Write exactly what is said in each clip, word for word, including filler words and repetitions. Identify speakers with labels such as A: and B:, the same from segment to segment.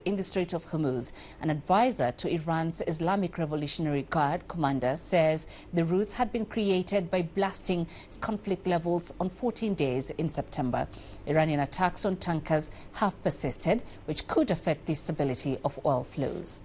A: in the Strait of Hormuz. An advisor to Iran's Islamic Revolutionary Guard commander says the routes had been created by blasting conflict levels on fourteen days in September. Iranian attacks on tankers have persisted, which could affect the stability of oil flows.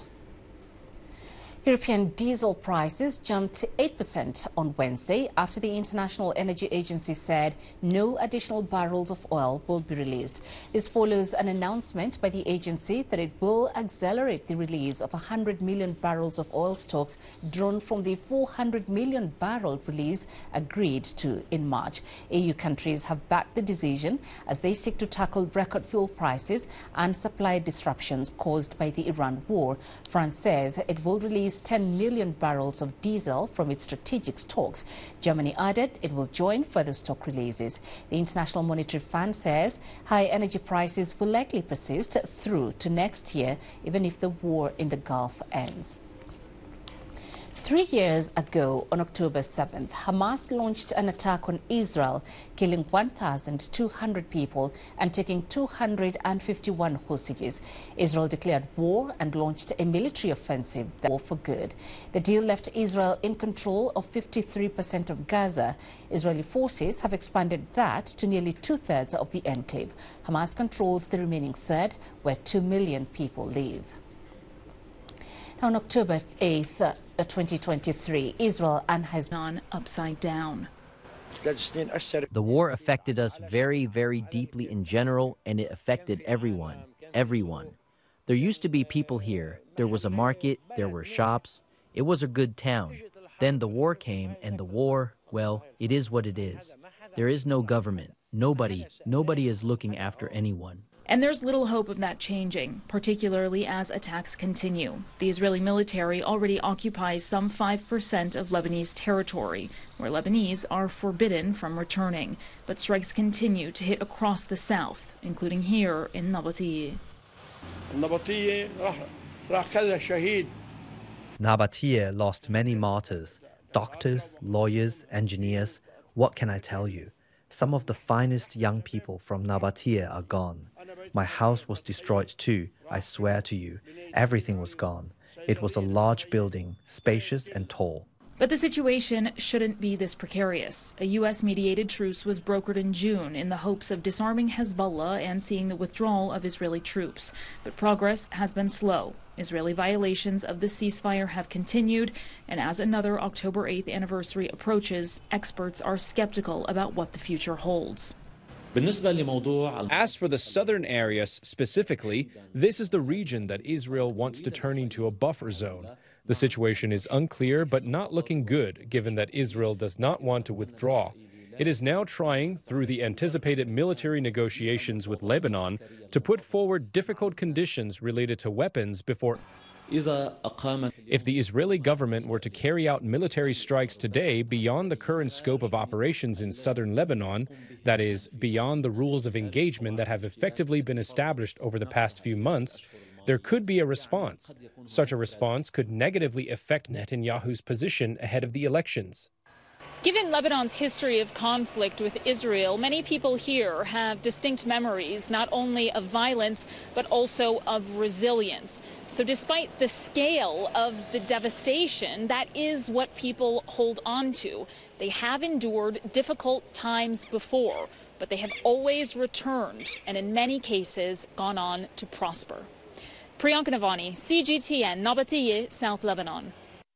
A: European diesel prices jumped eight percent on Wednesday after the International Energy Agency said no additional barrels of oil will be released. This follows an announcement by the agency that it will accelerate the release of one hundred million barrels of oil stocks drawn from the four hundred million barrel release agreed to in March. E U countries have backed the decision as they seek to tackle record fuel prices and supply disruptions caused by the Iran war. France says it will release ten million barrels of diesel from its strategic stocks. Germany added it will join further stock releases. The International Monetary Fund says high energy prices will likely persist through to next year, even if the war in the Gulf ends. Three years ago, on October seventh, Hamas launched an attack on Israel, killing one thousand two hundred people and taking two hundred fifty-one hostages. Israel declared war and launched a military offensive that war for good. The deal left Israel in control of fifty-three percent of Gaza. Israeli forces have expanded that to nearly two-thirds of the enclave. Hamas controls the remaining third, where two million people live. On October eighth, twenty twenty-three, Israel and Hezbollah upside down.
B: The war affected us very, very deeply in general, and it affected everyone, everyone. There used to be people here. There was a market, there were shops. It was a good town. Then the war came, and the war, well, it is what it is. There is no government. Nobody, nobody is looking after anyone.
C: And there's little hope of that changing, particularly as attacks continue. The Israeli military already occupies some five percent of Lebanese territory, where Lebanese are forbidden from returning. But strikes continue to hit across the south, including here in Nabatiyeh.
D: Nabatiyeh lost many martyrs, doctors, lawyers, engineers. What can I tell you? Some of the finest young people from Nabatiyeh are gone. My house was destroyed too, I swear to you. Everything was gone. It was a large building, spacious and tall.
C: But the situation shouldn't be this precarious. A U S-mediated truce was brokered in June in the hopes of disarming Hezbollah and seeing the withdrawal of Israeli troops. But progress has been slow. Israeli violations of the ceasefire have continued, and as another October eighth anniversary approaches, experts are skeptical about what the future holds.
E: As for the southern areas specifically, this is the region that Israel wants to turn into a buffer zone. The situation is unclear but not looking good, given that Israel does not want to withdraw. It is now trying, through the anticipated military negotiations with Lebanon, to put forward difficult conditions related to weapons before. If the Israeli government were to carry out military strikes today beyond the current scope of operations in southern Lebanon, that is, beyond the rules of engagement that have effectively been established over the past few months, there could be a response. Such a response could negatively affect Netanyahu's position ahead of the elections.
C: Given Lebanon's history of conflict with Israel, many people here have distinct memories not only of violence but also of resilience. So despite the scale of the devastation, that is what people hold on to. They have endured difficult times before, but they have always returned and in many cases gone on to prosper. Priyanka Navani, C G T N, Nabatiyeh, South Lebanon.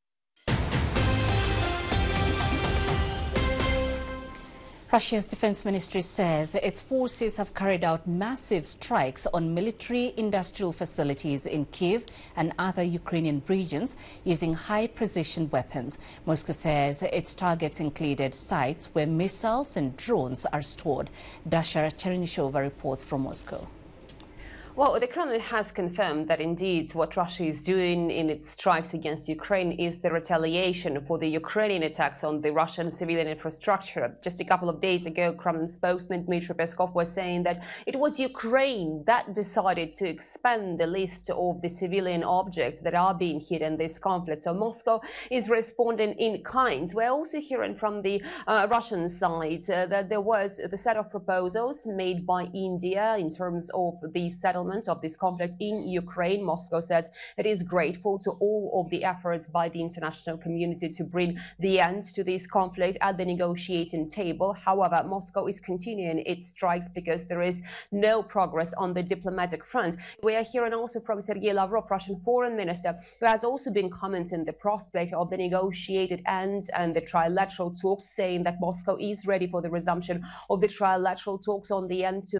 A: Russia's defense ministry says its forces have carried out massive strikes on military industrial facilities in Kyiv and other Ukrainian regions using high-precision weapons. Moscow says its targets included sites where missiles and drones are stored. Dasha Chernyshova reports from Moscow.
F: Well, the Kremlin has confirmed that indeed what Russia is doing in its strikes against Ukraine is the retaliation for the Ukrainian attacks on the Russian civilian infrastructure. Just a couple of days ago, Kremlin spokesman Dmitry Peskov was saying that it was Ukraine that decided to expand the list of the civilian objects that are being hit in this conflict. So Moscow is responding in kind. We're also hearing from the uh, Russian side uh, that there was the set of proposals made by India in terms of the settlement settlement of this conflict in Ukraine. Moscow says it is grateful to all of the efforts by the international community to bring the end to this conflict at the negotiating table. However, Moscow is continuing its strikes because there is no progress on the diplomatic front. We are hearing also from Sergei Lavrov, Russian foreign minister, who has also been commenting the prospect of the negotiated end and the trilateral talks, saying that Moscow is ready for the resumption of the trilateral talks on the end to